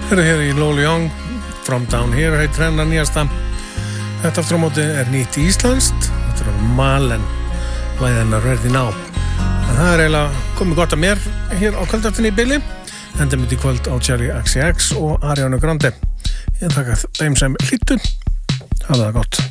Hér í Lowell Young, From Down Here heitir hennar nýjasta. Þetta aftur á móti nýtt íslenskt. Þetta Malen, lagið hennar Ready Now. En það eiginlega komið gott að mér hér á kvöldartinni í bili. Endum í kvöld á Charlie XCX og Ariana Grande. Ég þakka þeim sem hlýddu. Hafa það gott.